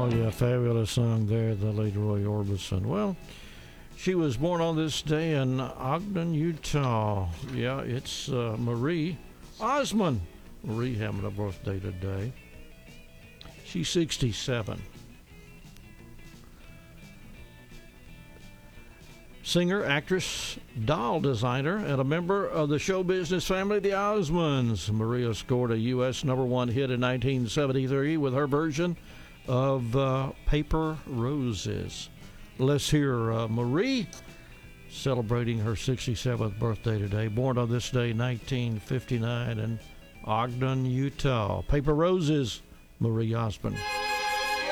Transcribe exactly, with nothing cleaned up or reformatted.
yeah, fabulous song there, the late Roy Orbison. Well, she was born on this day in Ogden, Utah. Yeah, it's uh, Marie Osmond. Marie having a birthday today. She's sixty-seven. Singer, actress, doll designer, and a member of the show business family, the Osmonds. Maria scored a U S number one hit in nineteen seventy-three with her version of uh, Paper Roses. Let's hear uh, Marie celebrating her sixty-seventh birthday today. Born on this day, nineteen fifty-nine, in Ogden, Utah. Paper Roses, Marie Osmond.